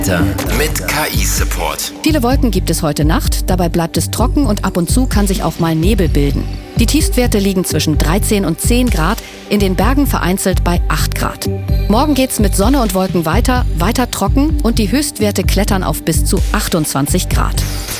Mit KI-Support. Viele Wolken gibt es heute Nacht, dabei bleibt es trocken und ab und zu kann sich auch mal Nebel bilden. Die Tiefstwerte liegen zwischen 13 und 10 Grad, in den Bergen vereinzelt bei 8 Grad. Morgen geht's mit Sonne und Wolken weiter trocken und die Höchstwerte klettern auf bis zu 28 Grad.